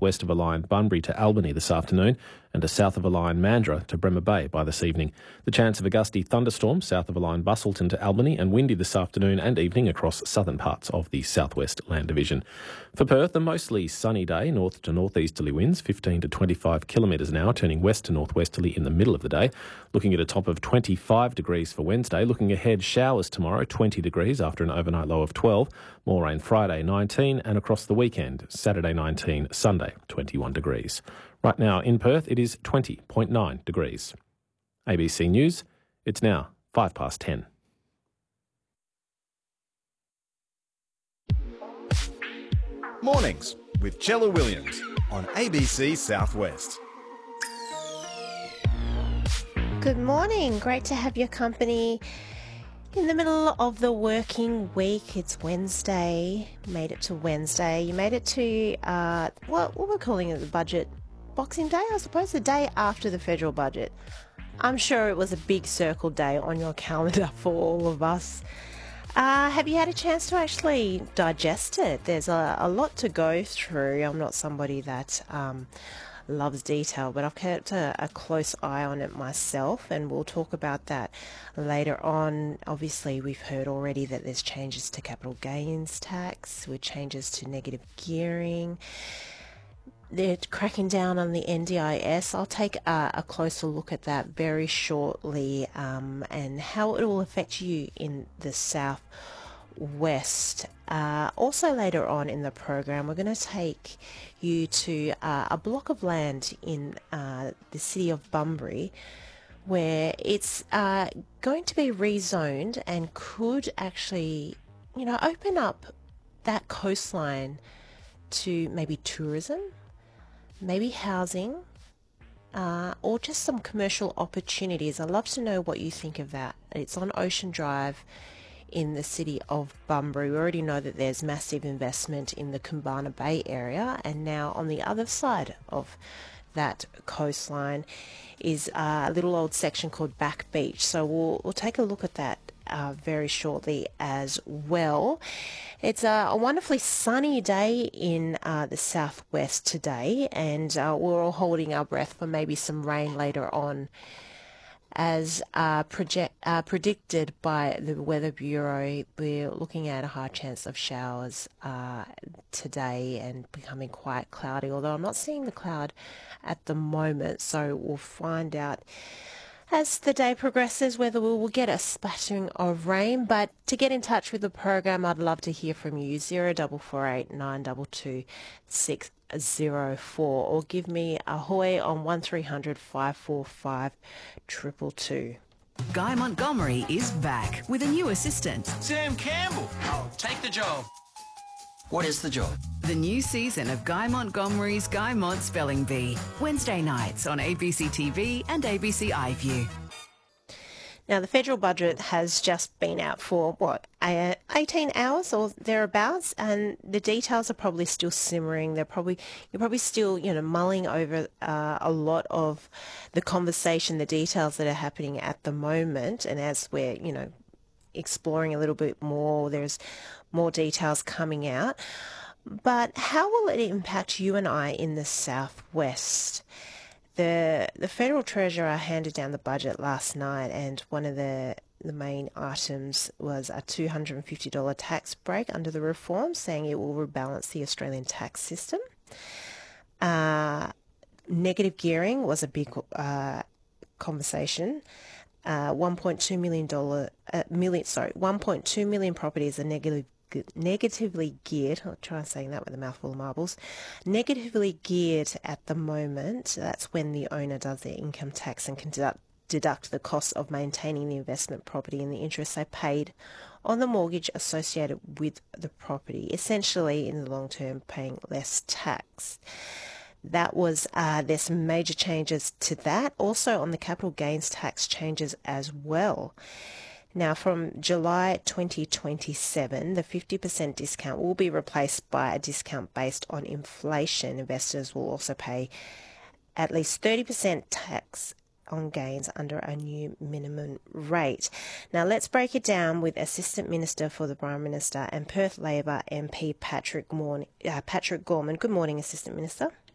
southwest of a line Bunbury to Albany this afternoon and to south of a line Mandurah to Bremer Bay by this evening. The chance of a gusty thunderstorm south of a line Busselton to Albany and windy this afternoon and evening across southern parts of the southwest land division. For Perth, a mostly sunny day, north to northeasterly winds 15 to 25 kilometres an hour, turning west to northwesterly in the middle of the day. Looking at a top of 25 degrees for Wednesday. Looking ahead, showers tomorrow, 20 degrees after an overnight low of 12. More rain Friday, 19, and across the weekend, Saturday 19, Sunday 21 degrees. Right now in Perth, it is 20.9 degrees. ABC News, it's now 10:05. Mornings with Chella Williams on ABC Southwest. Good morning. Great to have your company in the middle of the working week. It's Wednesday. Made it to Wednesday. You made it to what we're calling it, the budget Boxing Day, I suppose, the day after the federal budget. I'm sure it was a big circle day on your calendar for all of us. Have you had a chance to actually digest it? There's a lot to go through. I'm not somebody that loves detail, but I've kept a close eye on it myself, and we'll talk about that later on. Obviously, we've heard already that there's changes to capital gains tax, with changes to negative gearing. They're cracking down on the NDIS. I'll take a closer look at that very shortly, and how it will affect you in the southwest. Also later on in the program, we're going to take you to a block of land in the city of Bunbury, where it's going to be rezoned and could actually, open up that coastline to maybe tourism, maybe housing, or just some commercial opportunities. I'd love to know what you think of that. It's on Ocean Drive in the city of Bunbury. We already know that there's massive investment in the Kumbana Bay area, and now on the other side of that coastline is a little old section called Back Beach. So we'll take a look at that very shortly as well. It's a wonderfully sunny day in the southwest today, and we're all holding our breath for maybe some rain later on, as predicted by the Weather Bureau. We're looking at a high chance of showers today and becoming quite cloudy, although I'm not seeing the cloud at the moment, so we'll find out as the day progresses whether we will get a splattering of rain. But to get in touch with the program, I'd love to hear from you, 0448 922 604, or give me a hoy on 1300 545 222. Guy Montgomery is back with a new assistant. Sam Campbell. Take the job. What is the job? The new season of Guy Montgomery's Guy Mont Spelling Bee. Wednesday nights on ABC TV and ABC iView. Now, the federal budget has just been out for, 18 hours or thereabouts, and the details are probably still simmering. You're probably still, mulling over a lot of the conversation, the details that are happening at the moment. And as we're, exploring a little bit more, there's more details coming out. But how will it impact you and I in the southwest? The Federal Treasurer handed down the budget last night, and one of the main items was a $250 tax break under the reform, saying it will rebalance the Australian tax system. Negative gearing was a big conversation. 1.2 million properties are negatively geared. I'll try saying that with a mouthful of marbles. Negatively geared at the moment. That's when the owner does their income tax and can deduct the cost of maintaining the investment property and the interest they paid on the mortgage associated with the property. Essentially, in the long term, paying less tax. That was, there's some major changes to that. Also on the capital gains tax changes as well. Now, from July 2027, the 50% discount will be replaced by a discount based on inflation. Investors will also pay at least 30% tax on gains under a new minimum rate. Now, let's break it down with Assistant Minister for the Prime Minister and Perth Labor MP Patrick Gorman. Good morning, Assistant Minister.